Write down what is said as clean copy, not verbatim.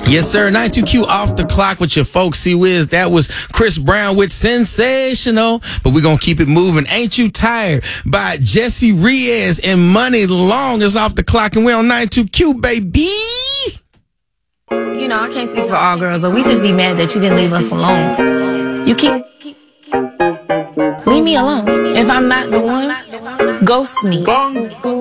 Yes, sir. 92Q off the clock with your folks. C-Wiz. That was Chris Brown with Sensational. But we're going to keep it moving. Ain't You Tired by Jesse Reyes and Money Long is off the clock. And we're on 92Q, baby. You know, I can't speak for all girls, but we just be mad that you didn't leave us alone. You keep... Leave me alone. If I'm not the one, ghost me.